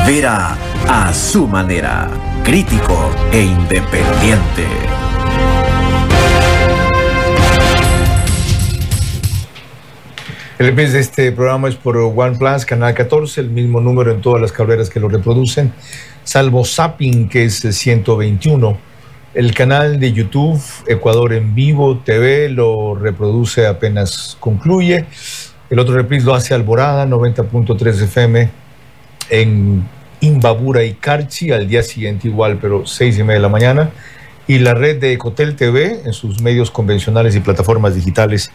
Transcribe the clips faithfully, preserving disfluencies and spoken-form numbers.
Vera a su manera, crítico e independiente. El reprise de este programa es por OnePlus, Canal catorce, el mismo número en todas las carreras que lo reproducen, salvo Zapping, que es ciento veintiuno. El canal de YouTube, Ecuador en Vivo T V, lo reproduce apenas concluye. El otro reprise lo hace Alborada, noventa punto tres F M, en Imbabura y Carchi, al día siguiente igual, pero seis y media de la mañana. Y la red de Ecotel T V, en sus medios convencionales y plataformas digitales,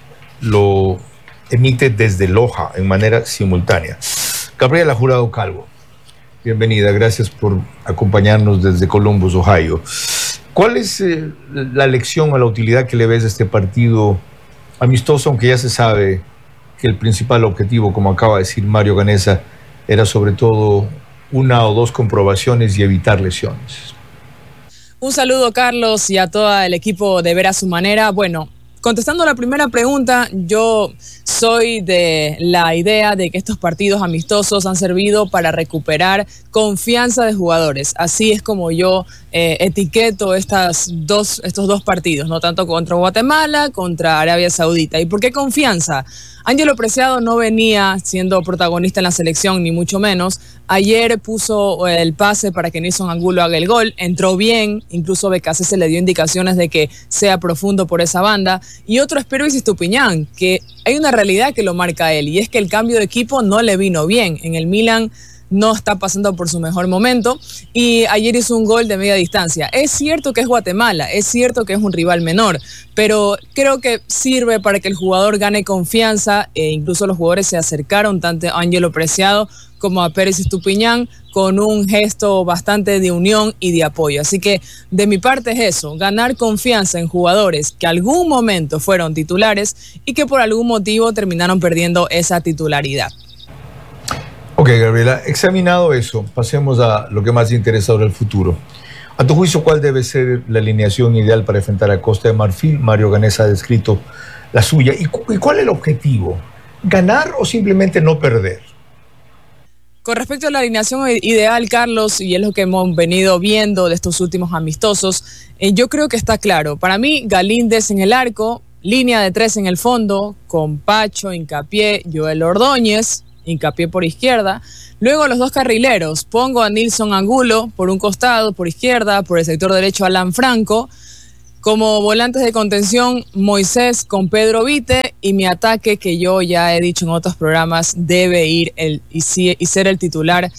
lo emite desde Loja en manera simultánea. Gabriela Jurado Calvo, bienvenida, gracias por acompañarnos desde Columbus, Ohio. ¿Cuál es eh, la lección o la utilidad que le ves a este partido amistoso, aunque ya se sabe que el principal objetivo, como acaba de decir Mario Ganesa, era sobre todo una o dos comprobaciones y evitar lesiones? Un saludo, Carlos, y a todo el equipo de Vera a su manera. Bueno, contestando la primera pregunta, yo soy de la idea de que estos partidos amistosos han servido para recuperar confianza de jugadores. Así es como yo eh, etiqueto estas dos, estos dos partidos, no tanto contra Guatemala, contra Arabia Saudita. ¿Y por qué confianza? Ángelo Preciado no venía siendo protagonista en la selección, ni mucho menos. Ayer puso el pase para que Nilson Angulo haga el gol, entró bien, incluso Becasé se le dio indicaciones de que sea profundo por esa banda. Y otro es Pervis Estupiñán, que hay una realidad que lo marca él, y es que el cambio de equipo no le vino bien. En el Milan no está pasando por su mejor momento, y ayer hizo un gol de media distancia. Es cierto que es Guatemala, es cierto que es un rival menor, pero creo que sirve para que el jugador gane confianza, e incluso los jugadores se acercaron tanto a Ángelo Preciado como a Pérez Estupiñán con un gesto bastante de unión y de apoyo. Así que de mi parte es eso, ganar confianza en jugadores que algún momento fueron titulares y que por algún motivo terminaron perdiendo esa titularidad. Ok, Gabriela, examinado eso, pasemos a lo que más interesa ahora, el futuro. A tu juicio, ¿cuál debe ser la alineación ideal para enfrentar a Costa de Marfil? Mario Ganesa ha descrito la suya. ¿Y, cu- y cuál es el objetivo? ¿Ganar o simplemente no perder? Con respecto a la alineación ideal, Carlos, y es lo que hemos venido viendo de estos últimos amistosos, eh, yo creo que está claro. Para mí, Galíndez en el arco, línea de tres en el fondo, con Pacho, Hincapié, Joel Ordóñez, Hincapié por izquierda. Luego los dos carrileros, pongo a Nilson Angulo por un costado, por izquierda, por el sector derecho Alan Franco. Como volantes de contención, Moisés con Pedro Vite, y mi ataque, que yo ya he dicho en otros programas, debe ir el, y, y ser el titular